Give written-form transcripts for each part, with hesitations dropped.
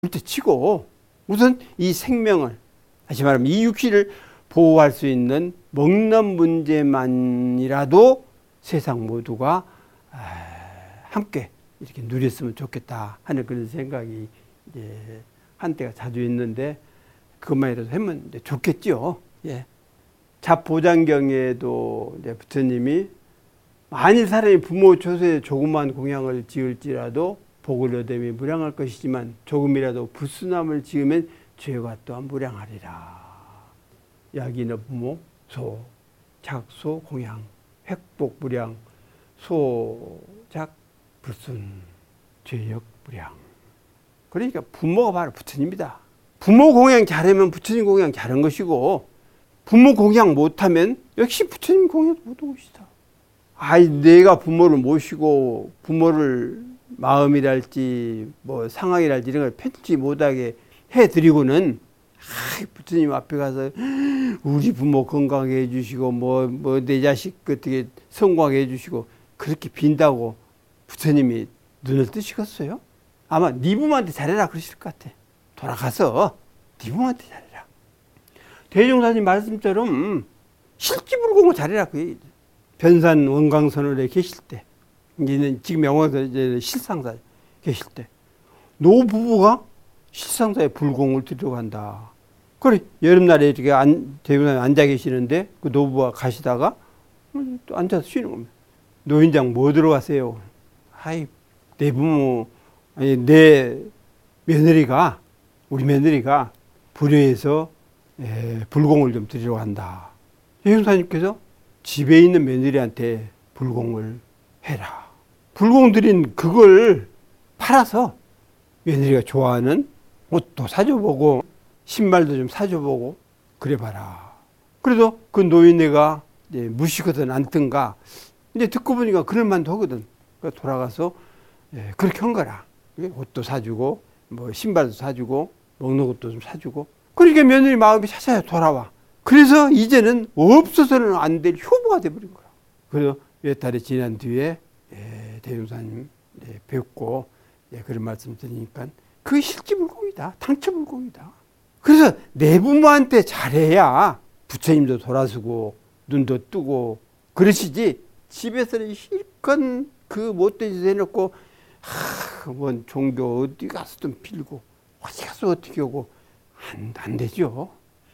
물때치고 우선 이 생명을, 다시 말하면 이 육신을 보호할 수 있는 먹는 문제만이라도 세상 모두가 함께 이렇게 누렸으면 좋겠다 하는 그런 생각이 이제 한때가 자주 있는데, 그것만이라도 하면 좋겠죠. 예. 잡보장경에도 이제 부처님이 만일 사람이 부모 조세에 조그만 공양을 지을지라도 복을 얻으면 무량할 것이지만 조금이라도 불순함을 지으면 죄가 또한 무량하리라. 야기너 부모 소 작소 공양 획복 무량 소작 불순 죄역 무량. 그러니까 부모가 바로 부처님이다. 부모 공양 잘하면 부처님 공양 잘한 것이고, 부모 공양 못하면 역시 부처님 공양 못한 것이다. 아이, 내가 부모를 모시고 부모를 마음이랄지 뭐 상황이랄지 이런 걸 편치 못하게 해드리고는 부처님 앞에 가서 우리 부모 건강하게 해주시고 뭐 내 자식 어떻게 성공하게 해주시고 그렇게 빈다고 부처님이 눈을 뜨시겠어요? 아마 네 부모한테 잘해라 그러실 것 같아. 돌아가서 네 부모한테 잘해라. 대종사님 말씀처럼 실지불공을 잘해라 그 얘기죠. 변산 원광선원에 계실 때, 지금 영화에서 실상사 계실 때 노부부가 실상사에 불공을 드리러 간다. 그래, 여름날에 이렇게 대문에 앉아 계시는데 그 노부부가 가시다가 또 앉아서 쉬는 겁니다. 노인장 뭐 들어가세요? 아이, 내 부모, 아니 내 며느리가, 우리 며느리가 불효해서 불공을 좀 드리러 간다. 대종사님께서 집에 있는 며느리한테 불공을 해라. 불공 드린 그걸 팔아서 며느리가 좋아하는 옷도 사줘보고 신발도 좀 사줘보고 그래봐라. 그래도 그 노인네가 무시거든 않든가 이제 듣고 보니까 그럴만도 하거든. 그러니까 돌아가서 그렇게 한 거라. 옷도 사주고 뭐 신발도 사주고 먹는 것도 좀 사주고. 그러니까 며느리 마음이 차차야 돌아와. 그래서 이제는 없어서는 안 될 효부가 돼버린 거야. 그래서 몇 달이 지난 뒤에 대종사님 뵙고 그런 말씀 드리니까 그게 실지불공이다. 당처불공이다. 그래서 내 부모한테 잘해야 부처님도 돌아서고 눈도 뜨고 그러시지, 집에서는 실컷 그 못된 짓 해놓고 뭔 종교 어디 가서 좀 빌고 어디 가서 어떻게 오고 안 되죠.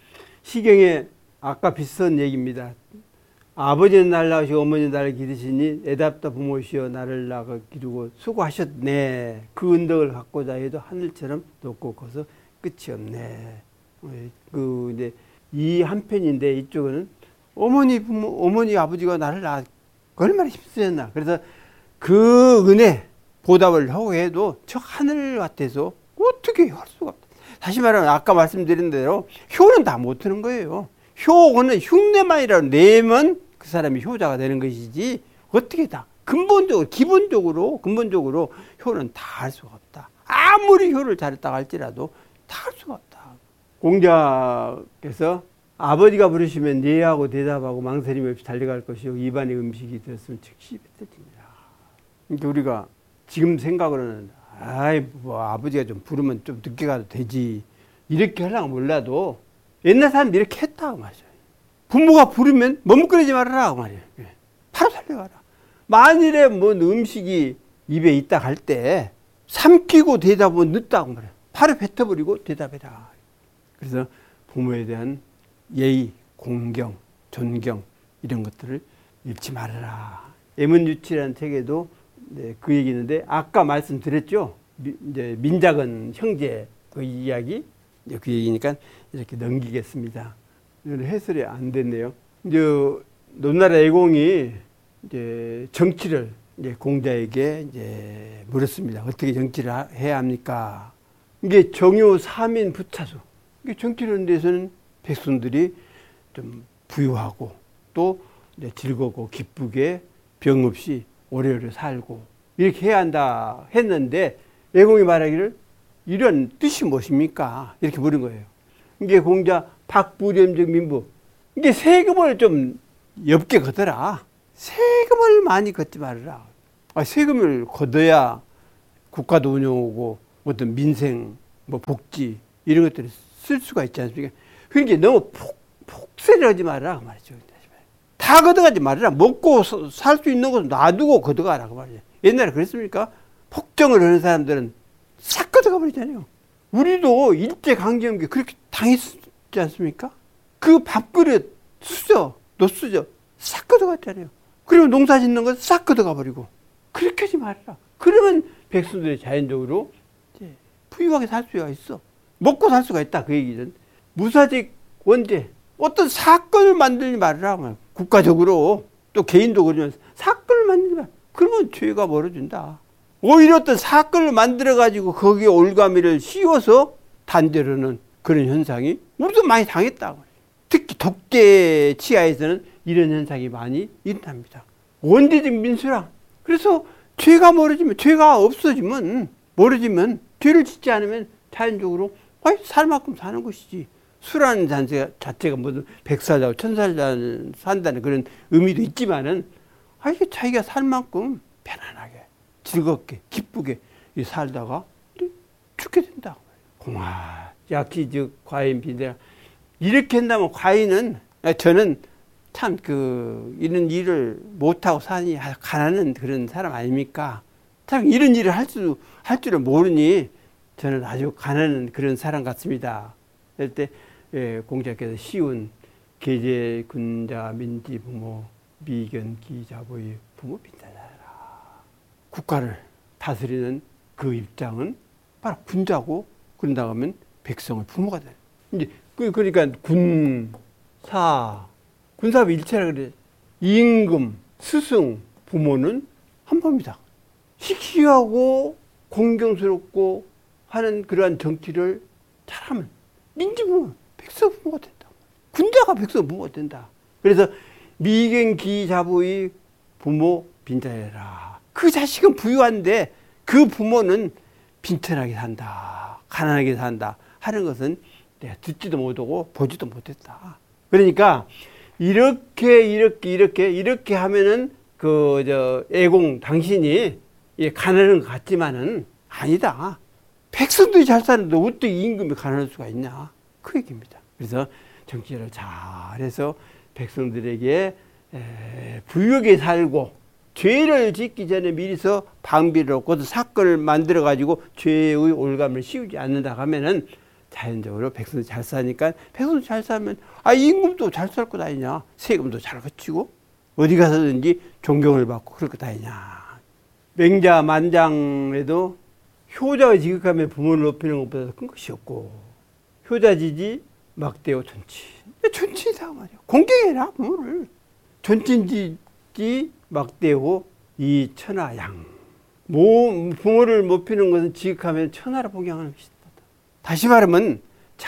시경에 아까 비슷한 얘기입니다. 아버지는 날 낳으시고 어머니는 나를 기르시니 애답다 부모시여 나를 낳아 기르고 수고하셨네. 그 은덕을 갖고자 해도 하늘처럼 높고 커서 끝이 없네. 그 이제 이 한편인데 이쪽은 어머니 아버지가 나를 낳아 얼마나 힘쓰셨나. 그래서 그 은혜 보답을 하고 해도 저 하늘 같아서 어떻게 할 수가 없다. 다시 말하면 아까 말씀드린 대로 효는 다 못하는 거예요. 효는 흉내만이라도 내면 그 사람이 효자가 되는 것이지 어떻게 다 기본적으로 효는 다 할 수가 없다. 아무리 효를 잘했다고 할지라도 다 할 수가 없다. 공자께서 아버지가 부르시면 예하고 대답하고 망설임 없이 달려갈 것이요 입안에 음식이 들었으면 즉시 뱉어집니다. 그러니까 우리가 지금 생각으로는 뭐 아버지가 좀 부르면 좀 늦게 가도 되지 이렇게 하려고 몰라도 옛날 사람 이렇게 했다고 말이죠. 부모가 부르면 머뭇거리지 말아라 말이에요. 바로 달려가라. 만일에 뭐 음식이 입에 있다 할 때 삼키고 대답은 늦다고 말해요. 바로 뱉어버리고 대답해라. 그래서 부모에 대한 예의, 공경, 존경 이런 것들을 잃지 말아라. 애문유치라는 책에도 그 얘기 있는데 아까 말씀드렸죠. 이제 민작은 형제 그 이야기 그 얘기니까 이렇게 넘기겠습니다. 해설이 안 됐네요. 이제 논나라 애공이 이제 정치를 이제 공자에게 이제 물었습니다. 어떻게 정치를 해야 합니까? 이게 정유 삼인 부차수. 이게 정치를 하는 데서는 백성들이 좀 부유하고 또 이제 즐겁고 기쁘게 병 없이 오래오래 살고 이렇게 해야 한다 했는데 애공이 말하기를 이런 뜻이 무엇입니까? 이렇게 물은 거예요. 이게 공자 박부렴적 민부. 이게 세금을 좀 엽게 걷어라. 세금을 많이 걷지 말아라. 세금을 걷어야 국가도 운영하고 어떤 민생 뭐 복지 이런 것들을 쓸 수가 있지 않습니까? 그러니까 너무 폭세를 하지 말라 그 말이죠. 다 걷어가지 말아라. 먹고 살 수 있는 것은 놔두고 걷어가라 그 말이죠. 옛날에 그랬습니까? 폭정을 하는 사람들은 싹 걷어가 버리잖아요. 우리도 일제강점기 그렇게 당했지 않습니까? 그 밥그릇 노수저 싹 걷어갔잖아요. 그리고 농사 짓는 거 싹 걷어가 버리고 그렇게 하지 말아라. 그러면 백성들이 자연적으로 이제 부유하게 살 수가 있어. 먹고 살 수가 있다 그 얘기는. 무사직 원죄 어떤 사건을 만들지 말아라. 국가적으로 또 개인도 그러면 사건을 만들지 말아라. 그러면 죄가 멀어진다. 오히려 어떤 사건을 만들어가지고 거기에 올가미를 씌워서 단죄하는 그런 현상이 우리도 많이 당했다. 특히 독재 치하에서는 이런 현상이 많이 일어납니다. 원죄적 민수라. 그래서 죄가 없어지면 죄를 짓지 않으면 자연적으로 살 만큼 사는 것이지. 수라는 자체가 무슨 100살, 1000살 산다는 그런 의미도 있지만은 이게 자기가 살 만큼 편안하게, 즐겁게, 기쁘게 살다가 죽게 된다. 공화, 약지, 즉, 과인, 빈대라. 이렇게 한다면 과인은, 저는 참 이런 일을 못하고 사니 가난한 그런 사람 아닙니까? 참 이런 일을 할 줄을 모르니 저는 아주 가난한 그런 사람 같습니다. 그럴 때, 공자께서 시운 계제, 군자, 민지, 부모, 미견, 기자보의 부모 빈자라. 국가를 다스리는 그 입장은 바로 군자고, 그런다고 하면 백성의 부모가 돼. 이제 그러니까 군사부 일체라 그래. 임금, 스승, 부모는 한 몸이다. 시키하고 공경스럽고 하는 그러한 정치를 잘하면 민지부모, 백성 부모가 된다. 군자가 백성 부모가 된다. 그래서 미견기자부의 부모 빈자해라. 그 자식은 부유한데 그 부모는 빈천하게 산다, 가난하게 산다 하는 것은 내가 듣지도 못하고 보지도 못했다. 그러니까 이렇게 하면은 애공 당신이 가난한 것 같지만은 아니다. 백성들이 잘 사는데 어떻게 임금이 가난할 수가 있냐, 그 얘기입니다. 그래서 정치를 잘해서 백성들에게 부유하게 살고 죄를 짓기 전에 미리서 방비를 얻고 사건을 만들어 가지고 죄의 올감을 씌우지 않는다 하면은 자연적으로 백성들이 잘 사니까, 백성들이 잘 살면 임금도 잘 살 것 아니냐, 세금도 잘 거치고 어디 가서든지 존경을 받고 그럴 것 아니냐. 맹자 만장에도 효자가 지극하면 부모를 높이는 것보다 큰 것이 없고, 효자지지 막대오 존치. 존치다 말이야. 공경해라 부모를. 존친지지 막대오 이 천하양. 부모를 높이는 것은 지극하면 천하를 봉양하는 것이다. 다시 말하면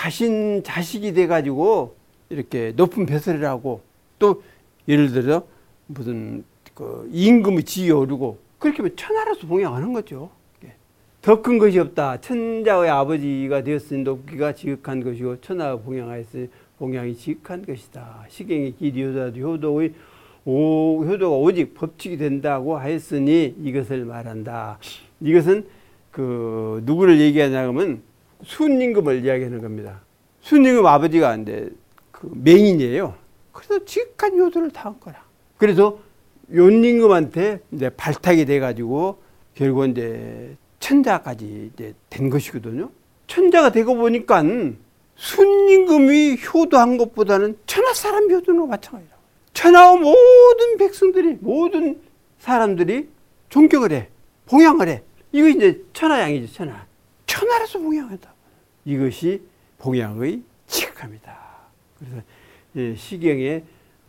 자식이 돼가지고 이렇게 높은 벼슬을 하고, 또 예를 들어 무슨 임금의 지위에 오르고 그렇게 하면 천하로서 봉양하는 거죠. 더 큰 것이 없다. 천자의 아버지가 되었으니 높기가 지극한 것이고 천하 봉양하였으니 봉양이 지극한 것이다. 시경의 길이 효도의 효도가 오직 법칙이 된다고 하였으니 이것을 말한다. 이것은 누구를 얘기하냐면 순임금을 이야기하는 겁니다. 순임금 아버지가 이제 맹인이에요. 그래서 지극한 효도를 당한 거라. 그래서 윤임금한테 이제 발탁이 돼가지고 결국 이제 천자까지 이제 된 것이거든요. 천자가 되고 보니까 순임금이 효도한 것보다는 천하 사람 효도는 마찬가지라고. 천하의 모든 백성들이, 모든 사람들이 존경을 해, 봉양을 해. 이거 이제 천하양이죠, 천하. 천하라서 봉양한다. 이것이 봉양의 지극함이다. 그래서 시경에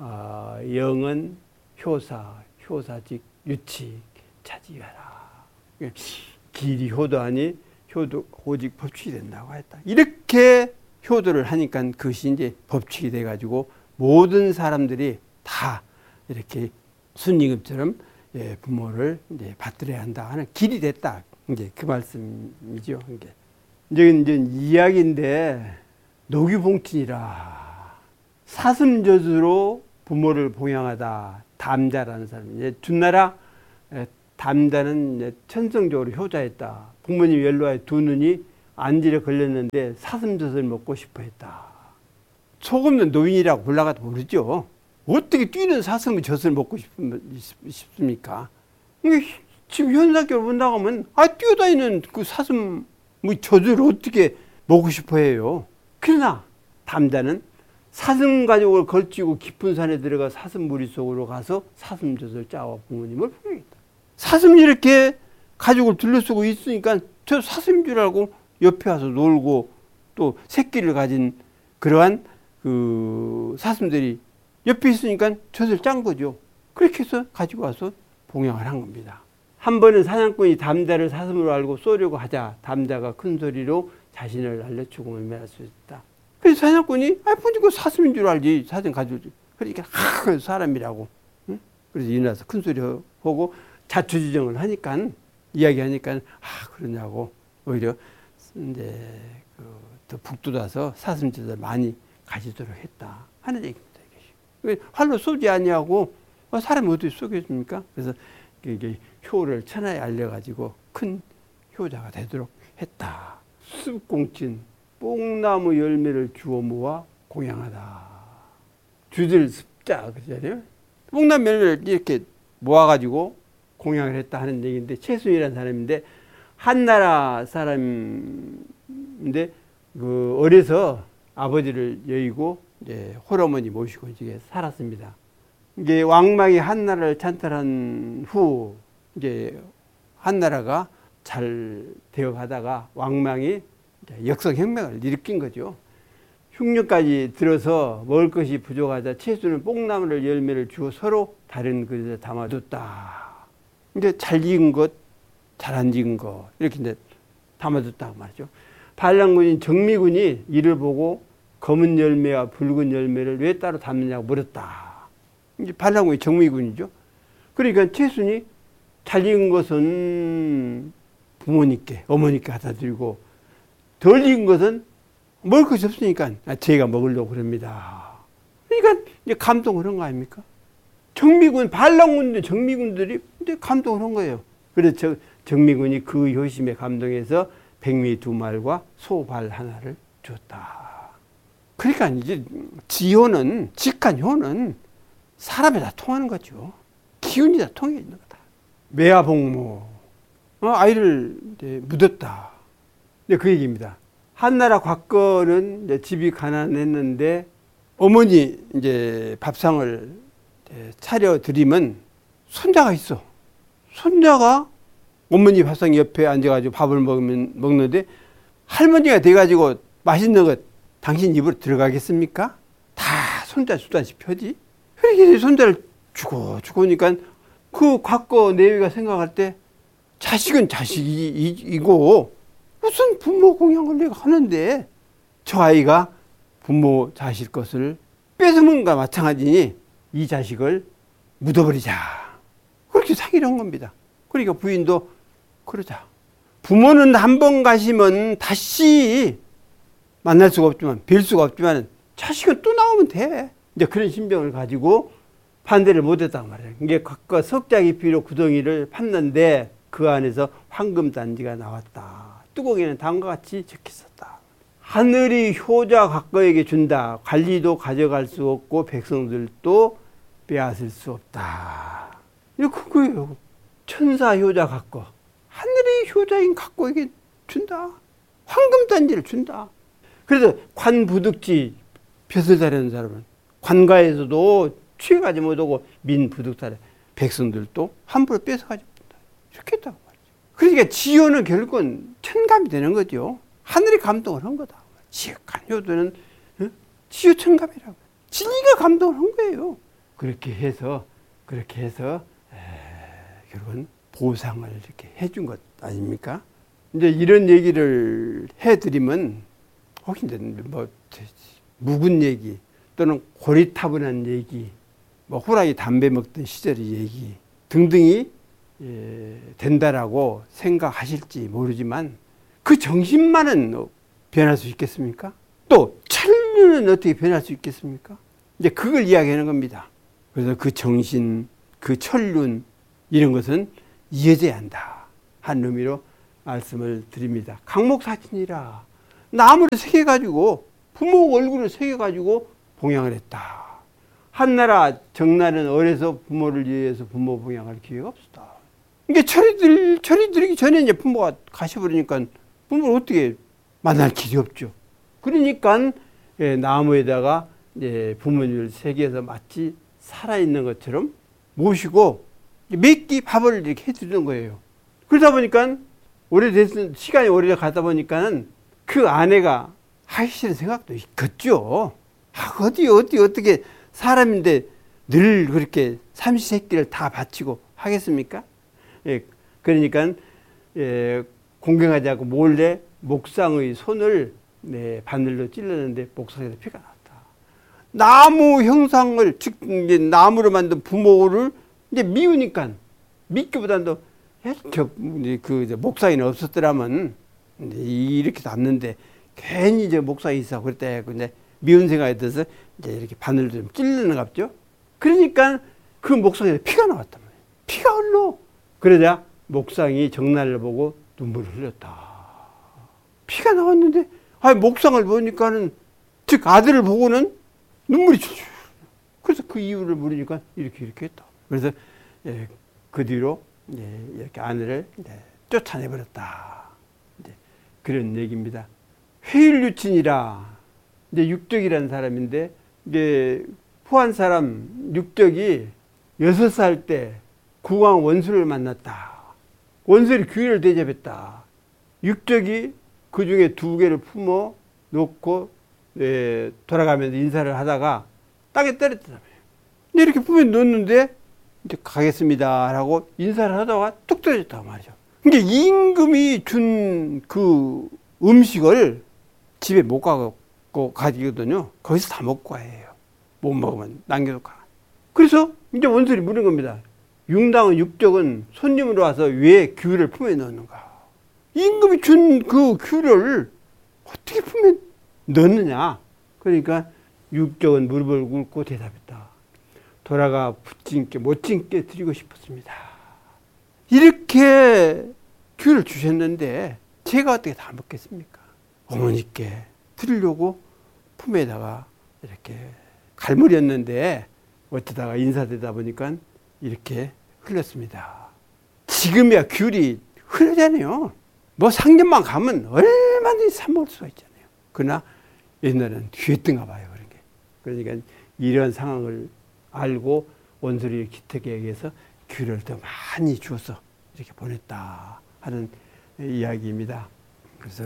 영은 효사직 유치 차지하라. 길이 효도하니 오직 법칙이 된다고 했다. 이렇게 효도를 하니까 그것이 이제 법칙이 돼가지고 모든 사람들이 다 이렇게 순임금처럼 부모를 이제 받들어야 한다 하는 길이 됐다. 이제 그 말씀이죠. 이제 이야기인데, 노규봉친이라 사슴저주로 부모를 봉양하다. 담자라는 사람. 준나라 담자는 천성적으로 효자였다. 부모님 연로하여 두 눈이 안질에 걸렸는데 사슴젓을 먹고 싶어 했다. 소금는 노인이라고 불러가도 모르죠. 어떻게 뛰는 사슴의 젖을 먹고 싶습니까? 지금 현상적으로 본다고 하면 뛰어다니는 그 사슴의 젖을 어떻게 먹고 싶어 해요. 그러나 담자는 사슴 가죽을 걸치고 깊은 산에 들어가 사슴 무리 속으로 가서 사슴젖을 짜와 부모님을 부르겠다. 사슴이 이렇게 가죽을 둘러쓰고 있으니까 저 사슴인 줄 알고 옆에 와서 놀고 또 새끼를 가진 그러한 그 사슴들이 옆에 있으니까 젖을 짠 거죠. 그렇게 해서 가지고 와서 봉양을 한 겁니다. 한 번은 사냥꾼이 담자를 사슴으로 알고 쏘려고 하자 담자가 큰 소리로 자신을 알려 죽음을 면할 수 있다. 그래서 사냥꾼이 보니까 사슴인 줄 알지 사슴 가지고 그러니까 사람이라고. 응? 그래서 일어나서 큰 소리 하고 자초지정을 하니까 이야기하니까 그러냐고 오히려 이제 더 북돋아서 사슴젖을 많이 가지도록 했다 하는 얘기입니다. 활로 쏘지 아니하고 사람이 어떻게 쏘겠습니까? 그래서 이게 효를 천하에 알려가지고 큰 효자가 되도록 했다. 습공친 뽕나무 열매를 주워 모아 공양하다. 주들 습자 그러잖아요. 뽕나무 열매를 이렇게 모아가지고 공양을 했다 하는 얘기인데 최순이라는 사람인데 한나라 사람인데 그 어려서 아버지를 여의고 이제 홀어머니 모시고 이제 살았습니다. 이게 왕망이 한나라를 찬탈한 후 이제 한나라가 잘 되어 가다가 왕망이 역성혁명을 일으킨 거죠. 흉년까지 들어서 먹을 것이 부족하자 채수는 뽕나무를 열매를 주어 서로 다른 그릇에 담아뒀다. 이제 잘 익은 것, 잘 안 익은 것 이렇게 이제 담아뒀다고 말이죠. 반란군인 정미군이 이를 보고 검은 열매와 붉은 열매를 왜 따로 담느냐고 물었다. 이제 반란군이 정미군이죠. 그러니까 채순이 잘 익은 것은 부모님께, 어머니께 갖다 드리고 덜 익은 것은 먹을 것이 없으니까 제가 먹으려고 그럽니다. 그러니까 이제 감동을 한 거 아닙니까? 정미군, 반란군들, 정미군들이 이제 감동을 한 거예요. 그래서 정미군이 그 효심에 감동해서 백미 2마리와 소 발 하나를 줬다. 그러니까 이제 지효는, 직한 효는 사람에 다 통하는 거죠. 기운이 다 통해 있는 거다. 매화복모, 아이를 이제 묻었다. 이제 그 얘기입니다. 한나라 곽거는 이제 집이 가난했는데 어머니 이제 밥상을 차려드리면 손자가 있어. 손자가 어머니 밥상 옆에 앉아가지고 밥을 먹는데 할머니가 돼가지고 맛있는 것 당신 입으로 들어가겠습니까? 다 손자 주다시 펴지. 그렇게 손자를 주고니까 그 곽거 내외가 생각할 때 자식은 자식이고 무슨 부모 공양을 내가 하는데 저 아이가 부모 자식 것을 뺏으면 것과 마찬가지니 이 자식을 묻어버리자. 그렇게 상의를 한 겁니다. 그러니까 부인도 그러자. 부모는 한 번 가시면 다시 만날 수가 없지만 뵐 수가 없지만 자식은 또 나오면 돼. 이제 그런 신병을 가지고 반대를 못했단 말이에요. 이게 각각 석자 깊이로 구덩이를 팠는데 그 안에서 황금 단지가 나왔다. 뚜껑에는 다음과 같이 적혀 있었다. 하늘이 효자 각거에게 준다. 관리도 가져갈 수 없고 백성들도 빼앗을 수 없다. 이거 그거예요. 천사 효자 각거. 하늘이 효자인 각거에게 준다. 황금 단지를 준다. 그래서 관부득지 벼슬 다리는 사람은 관가에서도 취해가지 못하고 민부득다리 백성들도 함부로 뺏어가지 못한다. 이렇게 했다고 말이죠. 그러니까 지효는 결국은 천감이 되는 거죠. 하늘이 감동을 한 거다. 지극한 효도는 지효 천감이라고. 진리가 감동을 한 거예요. 그렇게 해서 결국은 보상을 이렇게 해준 것 아닙니까? 이제 이런 얘기를 해드리면 혹시 뭐 묵은 얘기 또는 고리타분한 얘기, 뭐 호랑이 담배 먹던 시절의 얘기 등등이 된다라고 생각하실지 모르지만 그 정신만은 변할 수 있겠습니까? 또 천륜은 어떻게 변할 수 있겠습니까? 이제 그걸 이야기하는 겁니다. 그래서 그 정신, 그 천륜 이런 것은 이어져야 한다 하는 의미로 말씀을 드립니다. 강목사진이라 나무를 새겨가지고 부모 얼굴을 새겨가지고 봉양을 했다. 한나라 정나는 어려서 부모를 위해서 부모 봉양할 기회가 없었다. 이게 철이 들기 전에 이제 부모가 가셔버리니까 부모를 어떻게 만날 길이 없죠. 그러니까 나무에다가 부모님을 새겨서 마치 살아있는 것처럼 모시고 몇 끼 밥을 이렇게 해주는 거예요. 그러다 보니까 시간이 오래 가다 보니까는 그 아내가 하기 싫은 생각도 있겠죠. 어떻게 사람인데 늘 그렇게 삼시세끼를 다 바치고 하겠습니까? 그러니까 공경하지 않고 몰래 목상의 손을 바늘로 찔렀는데 목상에서 피가 났다. 나무 형상을 즉 나무로 만든 부모를 이제 미우니까 믿기보다도 그 목상에는 없었더라면 이렇게 났는데 괜히 이제 목상이 있어 그랬다. 근데 미운 생각이 들어서 이제 이렇게 바늘로 좀 찔르는 갑죠. 그러니까 그 목상에서 피가 나왔단 말이에요. 피가 흘러. 그러자 목상이 정나를 보고 눈물을 흘렸다. 피가 나왔는데 목상을 보니까는 즉 아들을 보고는 눈물이 줄줄. 그래서 그 이유를 모르니까 이렇게 했다. 그래서 그 뒤로 이렇게 아내를 쫓아내버렸다. 그런 얘기입니다. 회일유친이라 육덕이라는 사람인데 후한 사람 육덕이 6살 때 국왕 원수를 만났다. 원수를 기회를 대접했다. 육덕이 그 중에 2개를 품어 놓고 돌아가면서 인사를 하다가 땅에 떨어뜨렸다. 근데 이렇게 품에 놓는데 이제 가겠습니다 라고 인사를 하다가 뚝 떨어졌단 말이죠. 그러니까 임금이 준 그 음식을 집에 못 가고 가지거든요. 거기서 다 먹고 가요. 못 먹으면 남겨놓고 가. 그래서 이제 원술이 물은 겁니다. 융당은 육적은 손님으로 와서 왜 귤을 품에 넣는가? 임금이 준 그 귤을 어떻게 품에 넣느냐? 그러니까 육적은 무릎을 꿇고 대답했다. 돌아가 부친께 모친께 드리고 싶었습니다. 이렇게 귤을 주셨는데 제가 어떻게 다 먹겠습니까? 어머니께 드리려고 품에다가 이렇게 갈무렸는데 어쩌다가 인사되다 보니까 이렇게 흘렀습니다. 지금이야 귤이 흐르잖아요. 뭐 상점만 가면 얼마든지 사 먹을 수가 있잖아요. 그러나 옛날에는 뒤였던가 봐요. 그런 게. 그러니까 이런 상황을 알고 원수리 기특에게서 귤을 더 많이 주어서 이렇게 보냈다 하는 이야기입니다. 그래서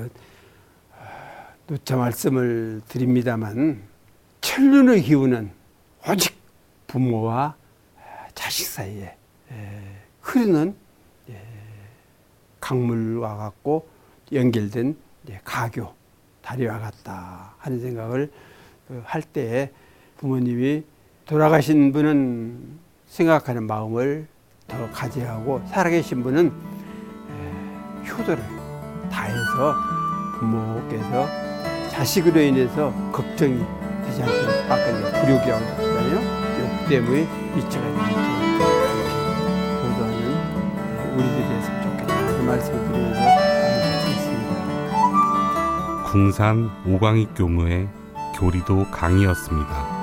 누차 말씀을 드립니다만 천륜의 기운은 오직 부모와 자식 사이에 흐르는 강물과 같고 연결된 가교, 다리와 같다 하는 생각을 할 때 부모님이 돌아가신 분은 생각하는 마음을 더 가지하고 살아계신 분은 효도를 다해서 부모께서 자식으로 인해서 걱정이 되지 않도록 아까 불욕이라고 했잖아요. 욕 때문에 미쳐가 있는 효도하는 우리들이 했으면 좋겠다. 그 말씀을 드리면서 마치겠습니다. 궁산 오광익 교무의 교리도 강의였습니다.